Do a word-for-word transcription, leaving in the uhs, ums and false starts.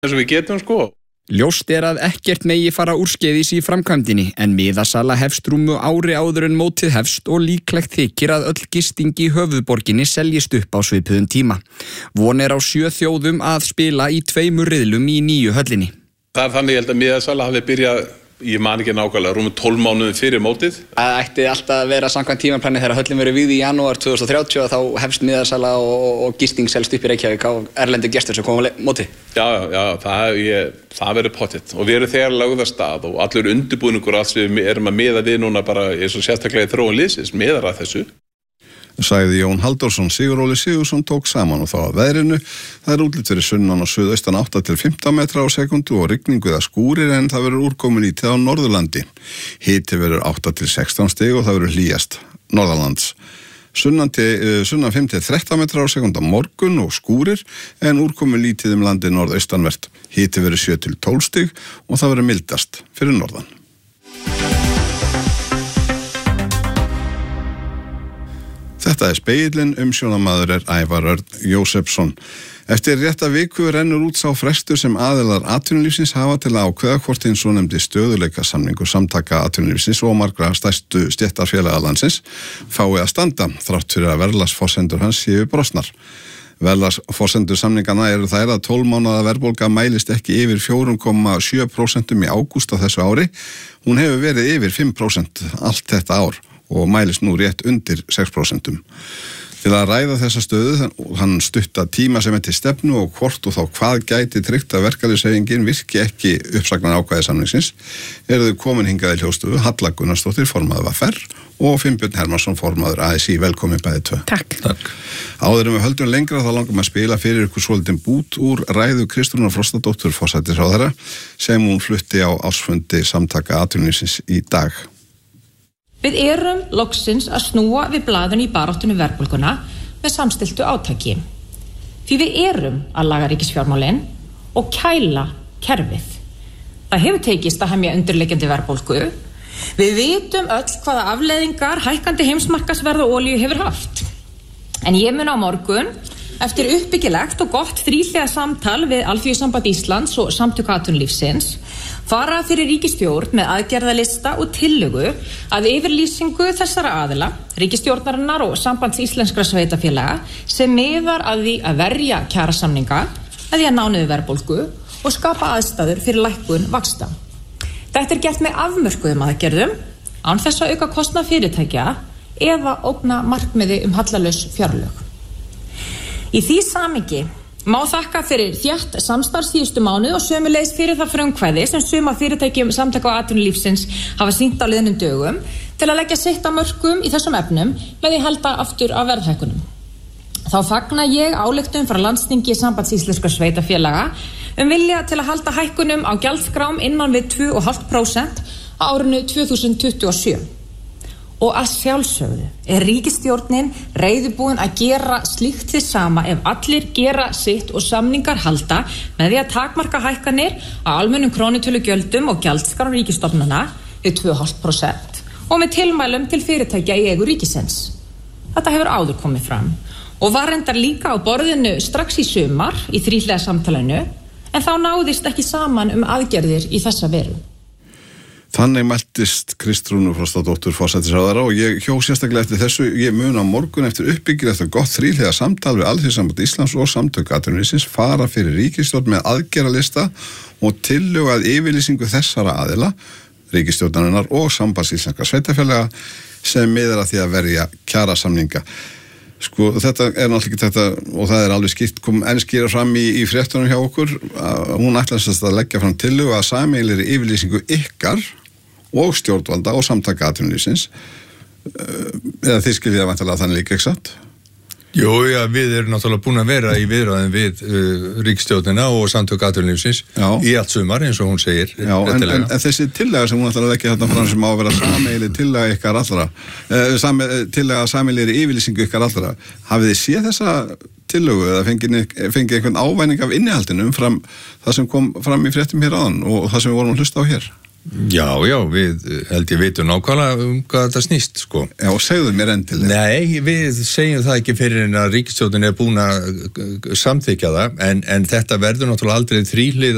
eins og við getum sko. Ljóst er að ekkert megi fara úrskeiðis í framkvæmdinni en miðasala hefst rúmu ári áður en mótið hefst og líklegt þykir að öll gisting í höfuðborginni seljist upp á svipuðum tíma. Von er á sjö þjóðum að spila í tveimur riðlum í nýju höllinni. Það er þannig ég held að miðasala hafi byrjað, ég man ekki nákvæmlega, rúmu tólf mánuðum fyrir mótið. Það ætti alltaf að vera samkvæmt tímaplani þegar höllin verið vígð í janúar tvö þúsund og þrjátíu og þá hefst miðasala og, og gisting selst upp í Reykjavík á erlendu gestur sem koma mótið. Já, já, það, ég, það verður pottitt og við erum þegar lögð af stað og allur undirbúningur alls við erum að miða við núna bara eins og sérstaklega í þróun liðsins, miðar að þessu. Sagði Jón Halldórsson. Sigur Óli Sigurðsson tók saman og þá að veðrinu. Það er útlit fyrir sunnan og suðaustan átta til fimmtán metra á sekundu og rigningu eða skúrir en það verður úrkomin lítið á Norðurlandi. Hiti verður átta til sextán stig og það verður hlýjast norðanlands. Sunnan, til, sunnan fimm til þrettán metra á sekundu á morgun og skúrir en úrkomin lítið um landið norðaustanvert. Hiti verður sjö til tólf stig og það verður mildast fyrir norðan. Þetta er Spegillinn, umsjónamaður er Ævar Örn Jósefsson. Eftir rétta viku rennur út sá frestur sem aðilar atvinnulífsins hafa til að ákveða hvort hinn svo nefndi stöðuleikasamningur samtaka atvinnulífsins og margra stærstu stéttarfélaga landsins fái að standa, þrátt fyrir að verðlagsforsendur hans séu brostnar. Verðlagsforsendur samningana eru þær að tólf mánaða verðbólga mælist ekki yfir fjögur komma sjö prósent í ágúst á þessu ári. Hún hefur verið yfir fimm prósent allt þetta ár og mælist nú rétt undir sex prósent. Til að ræða þessa stöðu, hann stutta tíma sem er til stefnu og hvort og þá hvað gæti tryggt að verkalýðshreyfingin virki ekki uppsagnar ákvæði samningsins, eru þau komin hingað í hljóðstofu Halla Gunnarsdóttir, formaður V R og Finnbjörn Hermannsson, formaður A S í. Velkomin bæði tvö. Takk. Takk. Áður en við höldum lengra þá langum að spila fyrir ykkur svolítinn bút úr ræðu Kristrúnar Frostadóttur forsætisráðherra sem hún flutti á ársfundi samtaka atvinnulífsins í dag. Við erum loksins að snúa við blaðinu í baráttunni verðbólguna með samstilltu átaki. Því við erum að laga ríkisfjármálin og kæla kerfið. Það hefur tekist að hemja undirliggjandi verðbólgu. Við vitum öll hvaða afleiðingar hækkandi heimsmarkaðsverð og olíu hefur haft. En ég mun á morgun, eftir uppbyggilegt og gott þríhliða samtal við Alþýðusamband Íslands og Samtök atvinnulífsins, fara fyrir ríkisstjórn með aðgerðalista og tillögu að yfirlýsingu þessara aðila, ríkisstjórnarinnar og Sambands íslenskra sveitarfélaga, sem miðar að því að verja kjarasamninga, að því að ná niður verðbólgu og skapa aðstæður fyrir lækkun vaxta. Þetta er gert með afmörkuðum aðgerðum, án þess að auka kostnað fyrirtækja eða ógna markmiði um hallalaus fjárlög. Í því samhengi má þakka fyrir þétt samstarf síðustu mánuð og sömuleiðis fyrir það frumkvæði sem suma fyrirtækjum samtaka og atvinnulífsins hafa sýnt á liðnum dögum til að leggja sitt á mörkum í þessum efnum með því halda aftur á verðhækkunum. Þá fagna ég ályktum frá landsþingi Sambands íslenskra sveitarfélaga um vilja til að halda hækkunum á gjaldskrám innan við tvö komma fimm prósent á árinu tvö þúsund tuttugu og sjö. Og að sjálfsögðu er ríkisstjórnin reiðubúin að gera slíkt þið sama ef allir gera sitt og samningar halda með því að takmarka hækkanir á almennum krónutölugjöldum og gjaldskrám ríkisstofnana við tvö komma fimm prósent og með tilmælum til fyrirtækja í eigu ríkisins. Þetta hefur áður komið fram og var reyndar líka á borðinu strax í sumar í þríhliða samtalinu en þá náðist ekki saman um aðgerðir í þessa veru. Þannig mæltist Kristrúnu Frostadóttur forsætisráðherra og ég hjó sérstaklega eftir þessu, ég mun á morgun eftir uppbyggir eftir gott þríhliða samtal við Alþýðusamband Íslands og Samtök atvinnulífsins fara fyrir ríkisstjórn með aðgerðalista og tillögu að yfirlýsingu þessara aðila, ríkisstjórnarinnar og Sambands íslenskra sveitarfélaga sem miðar að því að verja kjarasamninga. Sko, þetta er náttúrulega ekki þetta og það er alveg skýrt kom enn skýra fram í, í fréttunum hjá okkur. Hún ætlaðist að leggja fram tillögu að sameiginlegri yfirlýsingu ykkar og stjórnvalda og samtaka atvinnulífsins eða þið skiljið að væntanlega þannig líka ekki satt? Jú, já, við erum náttúrulega búin að vera í viðræðum við uh, ríkisstjórnina og samtök atvinnulífsins í allt sumar eins og hún segir. Já, en, en, en þessi tillaga sem hún ætlar að leggja þarna fram sem á að vera sameiginleg tillaga ykkar allra, eh, same, tillaga sameiginlegri yfirlýsingu ykkar allra, hafið þið séð þessa tillögu eða fengið, fengið einhvern ávæning af innihaldinu umfram það sem kom fram í fréttum hér áðan og það sem við vorum að hlusta á hér? Já, já, við held ég veitum nákvæmlega um hvað þetta snýst, sko. Já, og segðu mér endilega. Nei, við segjum það ekki fyrir en að ríkisstjórnin er búin að samþykja það, en, en þetta verður náttúrulega aldrei þríhliða